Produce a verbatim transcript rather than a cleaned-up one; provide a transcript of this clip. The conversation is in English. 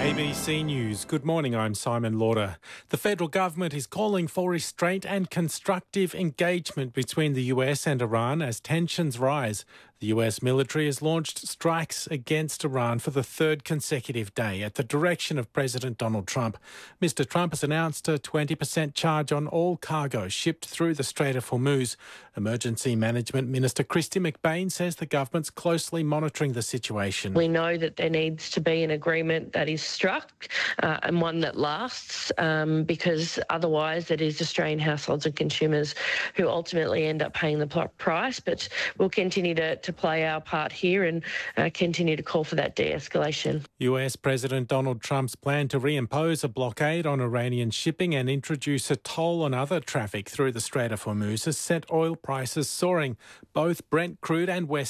A B C News. Good morning, I'm Simon Lauder. The federal government is calling for restraint and constructive engagement between the U S and Iran as tensions rise. The U S military has launched strikes against Iran for the third consecutive day at the direction of President Donald Trump. Mister Trump has announced a twenty percent charge on all cargo shipped through the Strait of Hormuz. Emergency Management Minister Kristy McBain says the government's closely monitoring the situation. We know that there needs to be an agreement that is struck uh, and one that lasts um, because otherwise it is Australian households and consumers who ultimately end up paying the price. But we'll continue to, to play our part here and uh, continue to call for that de-escalation. U S President Donald Trump's plan to reimpose a blockade on Iranian shipping and introduce a toll on other traffic through the Strait of Hormuz has sent oil prices soaring. Both Brent crude and West